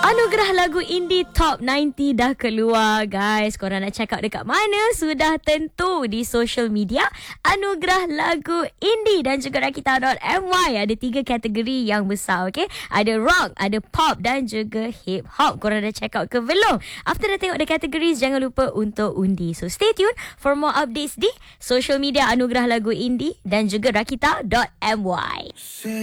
Anugerah lagu indie Top 90 dah keluar, guys. Korang nak check out dekat mana? Sudah tentu di social media Anugerah Lagu Indie dan juga Rakita.my. Ada 3 kategori yang besar, okay? Ada rock, ada pop dan juga hip hop. Korang dah check out ke belum? After dah tengok the categories, jangan lupa untuk undi. So stay tuned for more updates di social media Anugerah Lagu Indie dan juga Rakita.my.